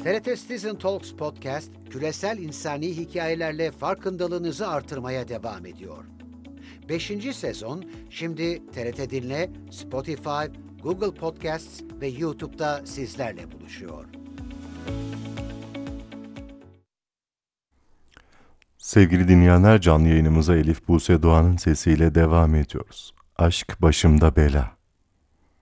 TRT Citizen Talks Podcast, küresel insani hikayelerle farkındalığınızı artırmaya devam ediyor. 5. sezon şimdi TRT Dinle, Spotify, Google Podcasts ve YouTube'da sizlerle buluşuyor. Sevgili dinleyenler, canlı yayınımıza Elif Buse Doğan'ın sesiyle devam ediyoruz. Aşk başımda bela.